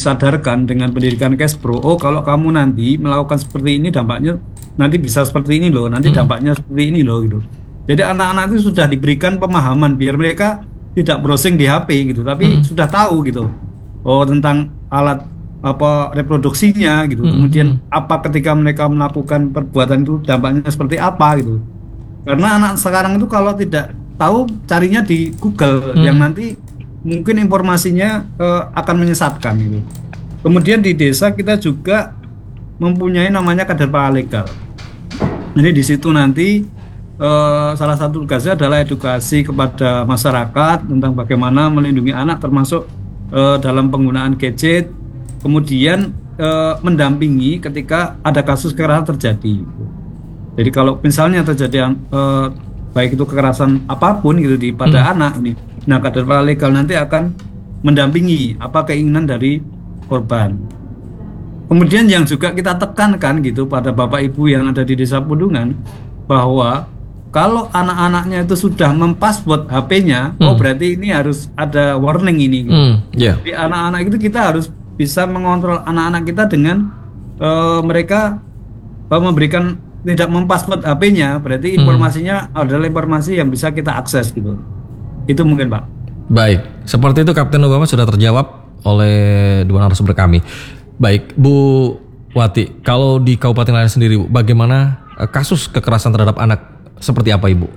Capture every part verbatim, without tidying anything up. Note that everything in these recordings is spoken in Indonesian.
disadarkan dengan pendidikan Cashpro, oh kalau kamu nanti melakukan seperti ini dampaknya nanti bisa seperti ini loh, nanti dampaknya seperti ini loh gitu. Jadi anak-anak itu sudah diberikan pemahaman biar mereka tidak browsing di H P gitu, tapi Hmm. sudah tahu gitu. Oh tentang alat apa reproduksinya gitu. Hmm, Kemudian hmm. apa ketika mereka melakukan perbuatan itu dampaknya seperti apa gitu. Karena anak sekarang itu kalau tidak tahu carinya di Google Hmm. yang nanti mungkin informasinya eh, akan menyesatkan gitu. Kemudian di desa kita juga mempunyai namanya kader paralegal. Jadi di situ nanti eh, salah satu tugasnya adalah edukasi kepada masyarakat tentang bagaimana melindungi anak termasuk eh, dalam penggunaan gadget, kemudian eh, mendampingi ketika ada kasus kekerasan terjadi. Jadi kalau misalnya terjadi eh, baik itu kekerasan apapun gitu di pada Hmm. anak ini, nah kader paralegal nanti akan mendampingi apa keinginan dari korban. Kemudian yang juga kita tekankan gitu pada bapak ibu yang ada di desa Pundungan bahwa kalau anak-anaknya itu sudah mempassword H P-nya, oh Hmm. berarti ini harus ada warning ini. Gitu. Hmm. Ya. Jadi anak-anak itu kita harus bisa mengontrol anak-anak kita dengan eh, mereka eh, memberikan tidak mempassword H P-nya, berarti informasinya adalah informasi yang bisa kita akses gitu. Itu mungkin Pak. Baik, seperti itu Kapten Obama sudah terjawab oleh dua narasumber kami. Baik, Bu Wati, kalau di Kabupaten Layan sendiri, Bu, bagaimana eh, kasus kekerasan terhadap anak seperti apa, Ibu?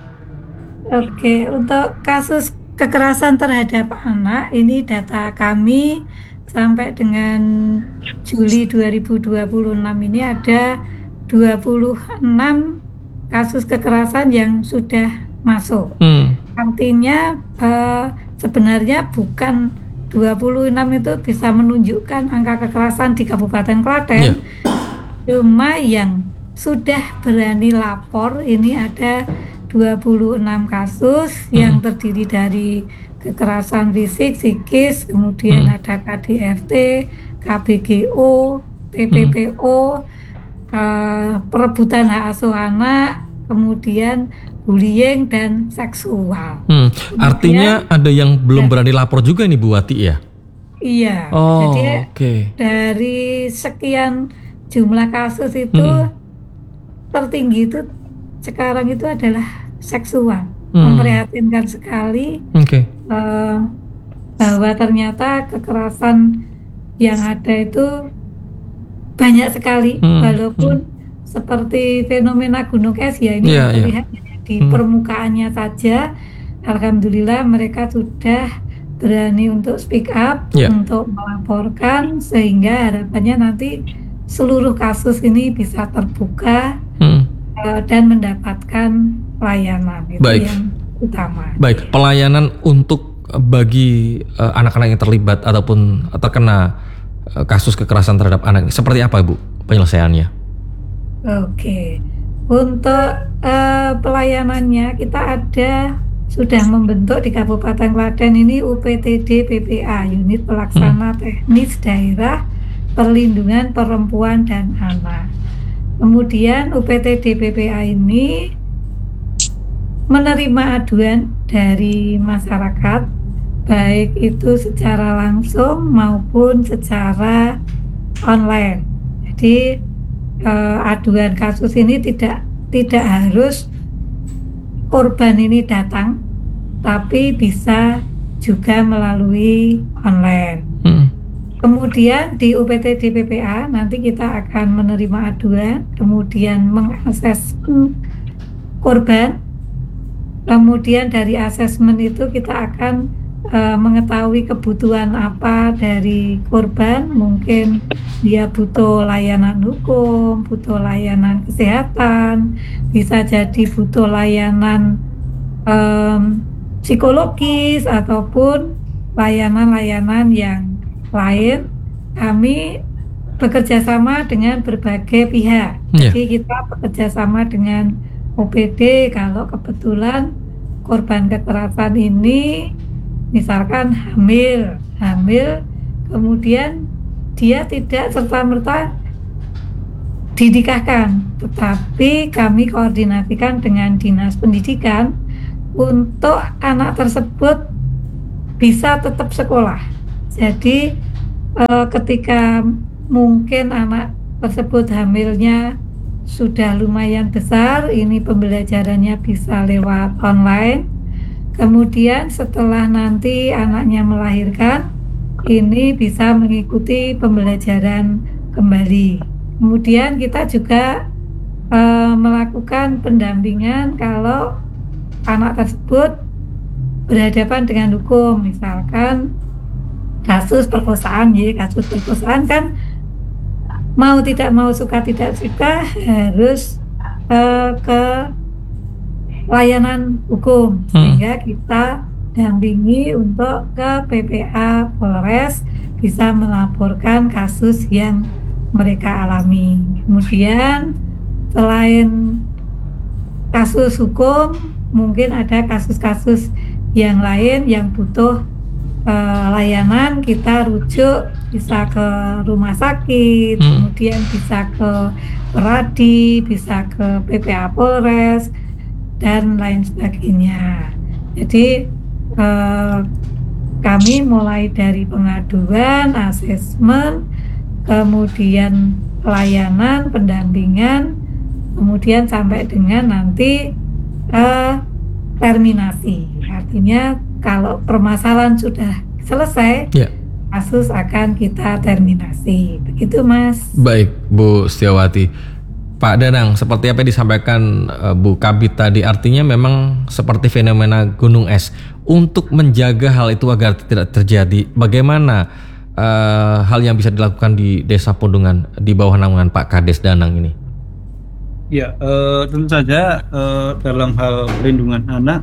Oke, untuk kasus kekerasan terhadap anak, ini data kami sampai dengan Juli dua ribu dua puluh enam ini ada dua puluh enam kasus kekerasan yang sudah masuk. Hmm. Artinya eh, sebenarnya bukan dua puluh enam itu bisa menunjukkan angka kekerasan di Kabupaten Klaten. Iya. Cuma yang sudah berani lapor ini ada dua puluh enam kasus yang terdiri dari kekerasan fisik, psikis, kemudian Hmm. ada K D R T, K B G O, P P P O, eh, perebutan hak asuh anak, kemudian bullying dan seksual. Hmm. Artinya ada yang belum Ya. berani lapor juga nih Bu Wati ya? Iya, Oh, jadi oke. dari sekian jumlah kasus itu Hmm. tertinggi itu sekarang itu adalah seksual. Hmm. Memprihatinkan sekali Oke. eh, bahwa ternyata kekerasan yang ada itu banyak sekali, Hmm. walaupun seperti fenomena Gunung Es ya ini Iya, yang iya. terlihat di Hmm. permukaannya saja. Alhamdulillah mereka sudah berani untuk speak up, Iya. untuk melaporkan, sehingga harapannya nanti seluruh kasus ini bisa terbuka Hmm. eh, dan mendapatkan pelayanan. Itu Baik. yang utama. Baik, pelayanan untuk eh, bagi eh, anak-anak yang terlibat ataupun terkena eh, kasus kekerasan terhadap anak, seperti apa Bu penyelesaiannya? Oke, untuk eh, pelayanannya kita ada sudah membentuk di Kabupaten Klaten ini U P T D P P A, Unit Pelaksana Teknis Daerah Perlindungan Perempuan dan Anak. Kemudian U P T D P P A ini menerima aduan dari masyarakat, baik itu secara langsung maupun secara online. Jadi eh, aduan kasus ini tidak tidak harus korban ini datang, tapi bisa juga melalui online. Hmm. Kemudian di U P T D P P A nanti kita akan menerima aduan, kemudian mengakses korban. Kemudian dari asesmen itu kita akan uh, mengetahui kebutuhan apa dari korban. Mungkin dia butuh layanan hukum, butuh layanan kesehatan, bisa jadi butuh layanan um, psikologis ataupun layanan-layanan yang lain. Kami bekerja sama dengan berbagai pihak. Yeah. Jadi kita bekerja sama dengan O P D kalau kebetulan korban kekerasan ini misalkan hamil, hamil, kemudian dia tidak serta-merta dinikahkan, tetapi kami koordinasikan dengan Dinas Pendidikan untuk anak tersebut bisa tetap sekolah. Jadi eh, ketika mungkin anak tersebut hamilnya sudah lumayan besar, ini pembelajarannya bisa lewat online. Kemudian setelah nanti anaknya melahirkan, ini bisa mengikuti pembelajaran kembali. Kemudian kita juga eh, melakukan pendampingan kalau anak tersebut berhadapan dengan hukum, misalkan kasus perkosaan. Ya, kasus perkosaan kan mau tidak mau, suka tidak suka harus eh, ke layanan hukum, sehingga kita dampingi untuk ke P P A Polres bisa melaporkan kasus yang mereka alami. Kemudian selain kasus hukum, mungkin ada kasus-kasus yang lain yang butuh uh, layanan, kita rujuk bisa ke rumah sakit, hmm. kemudian bisa ke Peradi, bisa ke P P A Polres dan lain sebagainya. Jadi uh, kami mulai dari pengaduan, asesmen, kemudian pelayanan, pendampingan, kemudian sampai dengan nanti uh, terminasi. Artinya kalau permasalahan sudah selesai, yeah. kasus akan kita terminasi. Begitu, Mas. Baik, Bu Setiawati. Pak Danang, seperti apa yang disampaikan uh, Bu Kabit tadi, artinya memang seperti fenomena gunung es. Untuk menjaga hal itu agar tidak terjadi, bagaimana uh, hal yang bisa dilakukan di Desa Pundungan di bawah naungan Pak Kades Danang ini? Ya, uh, tentu saja uh, dalam hal perlindungan anak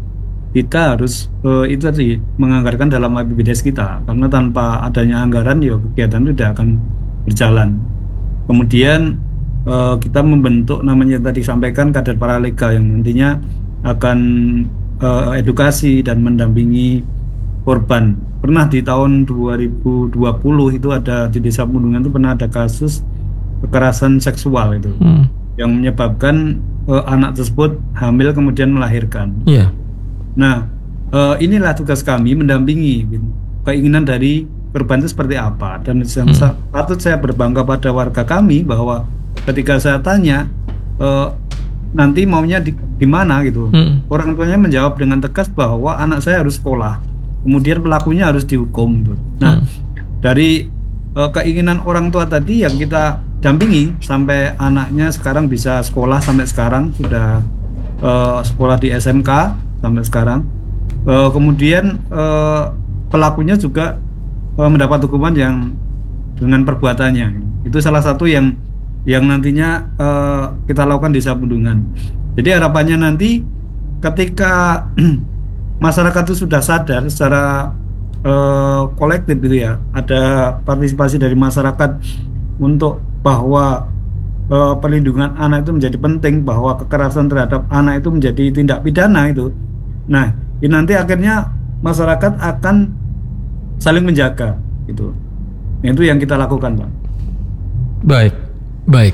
kita harus uh, itu tadi menganggarkan dalam A P B D S kita, karena tanpa adanya anggaran ya kegiatan itu tidak akan berjalan. Kemudian uh, kita membentuk namanya tadi sampaikan kader paralegal yang nantinya akan uh, edukasi dan mendampingi korban. Pernah di tahun dua ribu dua puluh itu ada di Desa Pundungan itu pernah ada kasus kekerasan seksual itu. Hmm. yang menyebabkan uh, anak tersebut hamil kemudian melahirkan. Yeah. Nah, uh, inilah tugas kami mendampingi gitu. Keinginan dari korban itu seperti apa, dan yang hmm. patut saya berbangga pada warga kami bahwa ketika saya tanya uh, nanti maunya di, di mana gitu, hmm. orang tuanya menjawab dengan tegas bahwa anak saya harus sekolah, kemudian pelakunya harus dihukum. Gitu. Nah, hmm. dari uh, keinginan orang tua tadi yang kita dampingi sampai anaknya sekarang bisa sekolah, sampai sekarang sudah uh, sekolah di S M K sampai sekarang. Uh, kemudian uh, pelakunya juga uh, mendapat hukuman yang dengan perbuatannya. Itu salah satu yang yang nantinya uh, kita lakukan di Desa Pundungan. Jadi harapannya nanti ketika masyarakat itu sudah sadar secara uh, kolektif gitu ya, ada partisipasi dari masyarakat untuk bahwa uh, perlindungan anak itu menjadi penting, bahwa kekerasan terhadap anak itu menjadi tindak pidana itu. Nah, ini nanti akhirnya masyarakat akan saling menjaga gitu. Itu yang kita lakukan, Pak. Baik, baik.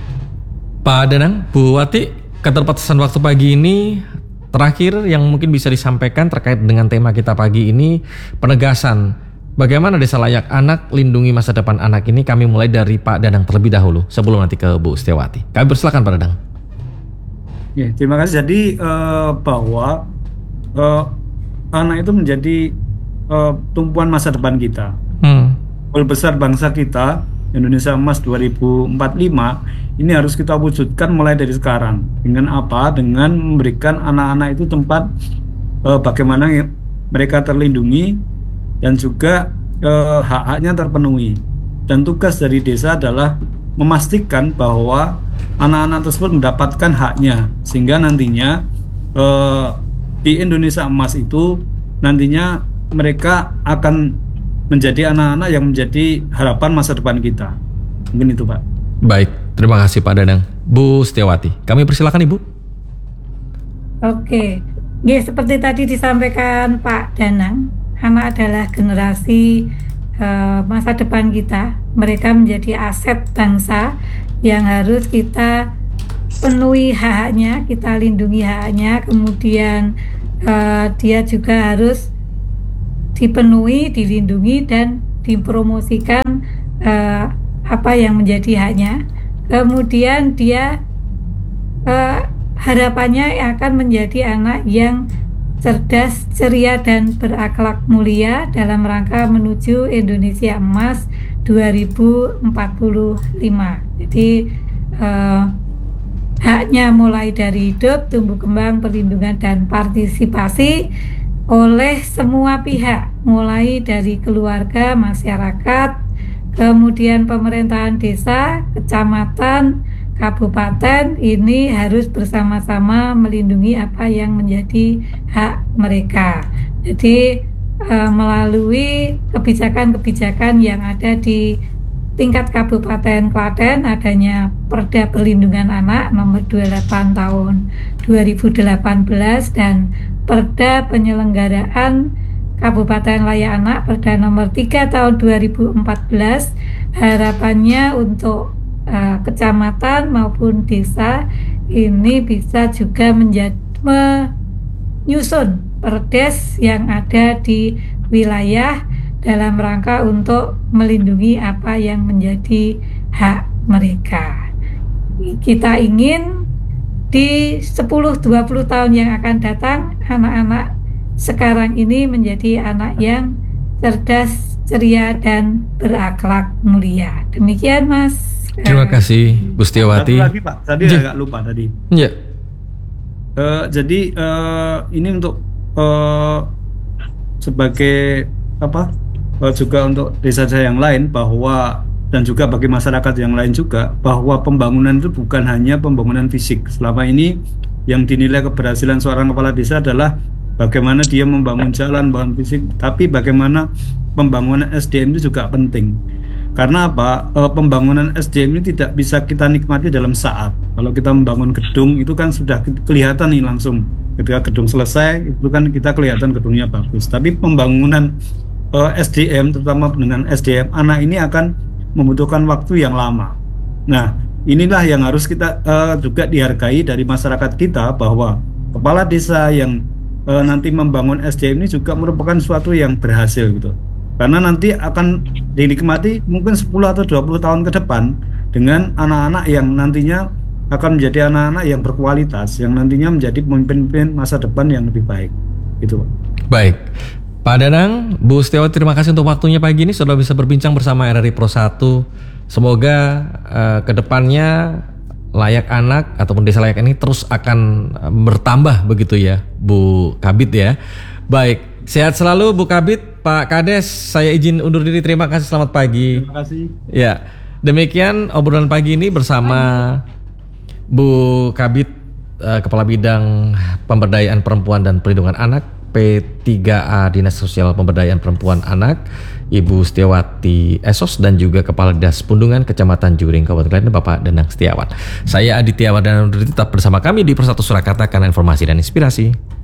Pak Danang, Bu Wati, keterbatasan waktu pagi ini terakhir yang mungkin bisa disampaikan terkait dengan tema kita pagi ini, penegasan bagaimana Desa Layak Anak lindungi masa depan anak ini. Kami mulai dari Pak Danang terlebih dahulu sebelum nanti ke Bu Setiawati. Kami persilakan Pak Danang. Ya, terima kasih. Jadi uh, bahwa uh, anak itu menjadi uh, tumpuan masa depan kita. Hmm. Goal besar bangsa kita, Indonesia Emas dua ribu empat puluh lima, ini harus kita wujudkan mulai dari sekarang. Dengan apa? Dengan memberikan anak-anak itu tempat uh, bagaimana mereka terlindungi dan juga uh, hak-haknya terpenuhi. Dan tugas dari desa adalah memastikan bahwa anak-anak tersebut mendapatkan haknya, sehingga nantinya uh, di Indonesia Emas itu nantinya mereka akan menjadi anak-anak yang menjadi harapan masa depan kita. Mungkin itu, Pak. Baik, terima kasih Pak Danang. Bu Setiawati, kami persilakan Ibu. Oke, ya, seperti tadi disampaikan Pak Danang, anak adalah generasi uh, masa depan kita. Mereka menjadi aset bangsa yang harus kita penuhi haknya, kita lindungi haknya, kemudian uh, dia juga harus dipenuhi, dilindungi, dan dipromosikan eh, apa yang menjadi haknya. Kemudian dia eh, harapannya akan menjadi anak yang cerdas, ceria, dan berakhlak mulia dalam rangka menuju Indonesia Emas dua ribu empat puluh lima. Jadi eh, haknya mulai dari hidup, tumbuh kembang, perlindungan, dan partisipasi oleh semua pihak, mulai dari keluarga, masyarakat, kemudian pemerintahan desa, kecamatan, kabupaten, ini harus bersama-sama melindungi apa yang menjadi hak mereka. Jadi eh, melalui kebijakan-kebijakan yang ada di tingkat Kabupaten Klaten, adanya Perda Perlindungan Anak nomor dua puluh delapan tahun dua ribu delapan belas dan Perda Penyelenggaraan Kabupaten Layak Anak Perda nomor tiga tahun dua ribu empat belas, harapannya untuk uh, kecamatan maupun desa ini bisa juga menjadi menyusun perdes yang ada di wilayah dalam rangka untuk melindungi apa yang menjadi hak mereka. Kita ingin di sepuluh sampai dua puluh tahun yang akan datang, anak-anak sekarang ini menjadi anak yang cerdas, ceria, dan berakhlak mulia. Demikian, Mas. Terima kasih, Bu Setiawati. Satu lagi, Pak. Tadi Ya. agak lupa tadi. Ya. Eh, jadi eh, ini untuk eh, sebagai apa? eh, juga untuk desa-desa yang lain, bahwa dan juga bagi masyarakat yang lain juga, bahwa pembangunan itu bukan hanya pembangunan fisik. Selama ini yang dinilai keberhasilan seorang kepala desa adalah bagaimana dia membangun jalan, membangun fisik, tapi bagaimana pembangunan S D M itu juga penting. Karena apa? Eh, pembangunan S D M ini tidak bisa kita nikmati dalam saat. Kalau kita membangun gedung itu kan sudah kelihatan nih langsung. Ketika gedung selesai itu kan kita kelihatan gedungnya bagus. Tapi pembangunan eh, S D M, terutama dengan S D M anak, ini akan membutuhkan waktu yang lama. Nah, inilah yang harus kita uh, juga dihargai dari masyarakat kita, bahwa kepala desa yang uh, nanti membangun S D M ini juga merupakan suatu yang berhasil gitu. Karena nanti akan dinikmati mungkin sepuluh atau dua puluh tahun ke depan dengan anak-anak yang nantinya akan menjadi anak-anak yang berkualitas, yang nantinya menjadi pemimpin-pemimpin masa depan yang lebih baik. Gitu. Baik. Pak Danang, Bu Setiawati, terima kasih untuk waktunya pagi ini sudah bisa berbincang bersama R R I Pro satu. Semoga uh, kedepannya Layak Anak ataupun Desa Layak ini terus akan uh, bertambah begitu ya, Bu Kabid ya. Baik, sehat selalu Bu Kabid. Pak Kades, saya izin undur diri. Terima kasih, selamat pagi. Terima kasih. Ya, demikian obrolan pagi ini bersama Bu Kabid, uh, Kepala Bidang Pemberdayaan Perempuan dan Perlindungan Anak P tiga A Dinas Sosial Pemberdayaan Perempuan Anak, Ibu Setiawati Esos, dan juga Kepala Dinas Pundungan Kecamatan Juring Kabupaten Klaten, Bapak Danang Setiawan. Saya Aditya Wardana, tetap bersama kami di Persatu Surakarta karena informasi dan inspirasi.